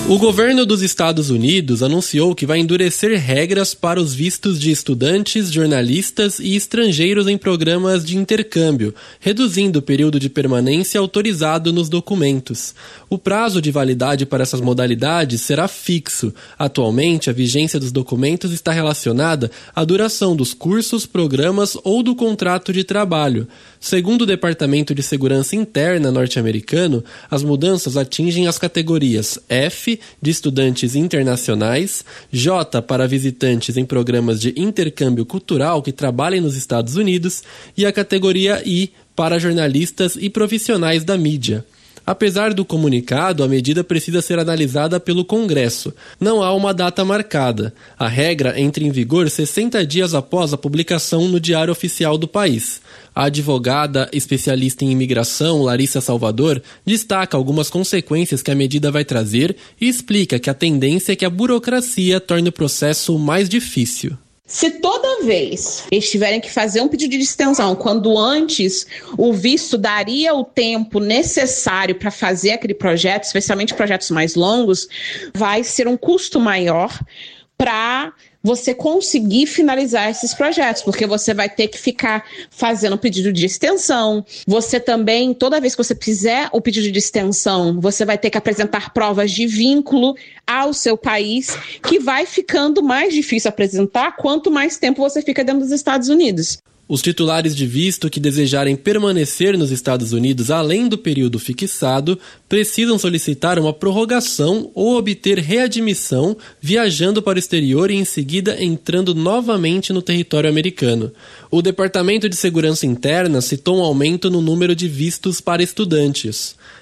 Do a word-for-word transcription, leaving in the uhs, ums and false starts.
O governo dos Estados Unidos anunciou que vai endurecer regras para os vistos de estudantes, jornalistas e estrangeiros em programas de intercâmbio, reduzindo o período de permanência autorizado nos documentos. O prazo de validade para essas modalidades será fixo. Atualmente, a vigência dos documentos está relacionada à duração dos cursos, programas ou do contrato de trabalho. Segundo o Departamento de Segurança Interna norte-americano, as mudanças atingem as categorias F, de estudantes internacionais, J, para visitantes em programas de intercâmbio cultural que trabalhem nos Estados Unidos, e a categoria I, para jornalistas e profissionais da mídia. Apesar do comunicado, a medida precisa ser analisada pelo Congresso. Não há uma data marcada. A regra entra em vigor sessenta dias após a publicação no Diário Oficial do país. A advogada especialista em imigração, Larissa Salvador, destaca algumas consequências que a medida vai trazer e explica que a tendência é que a burocracia torne o processo mais difícil. Se toda vez eles tiverem que fazer um pedido de extensão, quando antes o visto daria o tempo necessário para fazer aquele projeto, especialmente projetos mais longos, vai ser um custo maior para você conseguir finalizar esses projetos, porque você vai ter que ficar fazendo pedido de extensão. Você também, toda vez que você fizer o pedido de extensão, você vai ter que apresentar provas de vínculo ao seu país, que vai ficando mais difícil apresentar quanto mais tempo você fica dentro dos Estados Unidos. Os titulares de visto que desejarem permanecer nos Estados Unidos além do período fixado precisam solicitar uma prorrogação ou obter readmissão viajando para o exterior e em seguida entrando novamente no território americano. O Departamento de Segurança Interna citou um aumento no número de vistos para estudantes.